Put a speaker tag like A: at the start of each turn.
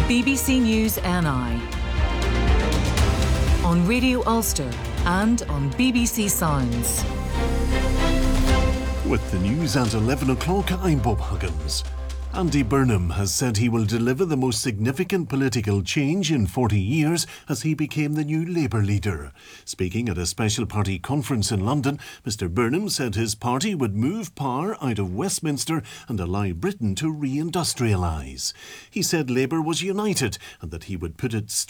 A: BBC News NI on Radio Ulster and on BBC Sounds.
B: With the news at 11 o'clock, I'm Bob Huggins. Andy Burnham has said he will deliver the most significant political change in 40 years as he became the new Labour leader. Speaking at a special party conference in London, Mr Burnham said his party would move power out of Westminster and allow Britain to reindustrialise. He said Labour was united and that he would put its